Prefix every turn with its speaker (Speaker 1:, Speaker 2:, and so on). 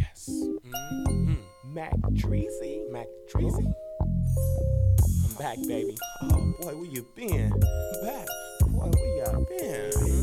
Speaker 1: Yes. Mac Treasy. Mac Treasy. I'm back, baby. Oh boy, where you been? I'm back. Boy, where y'all been?